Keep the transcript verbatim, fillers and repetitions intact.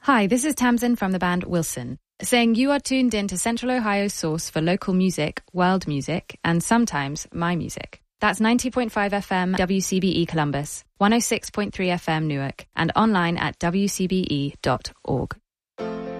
Hi, this is Tamsin from the band Wilson, saying you are tuned in to Central Ohio's source for local music, world music, and sometimes my music. That's ninety point five F M W C B E Columbus, one oh six point three F M Newark, and online at w c b e dot org.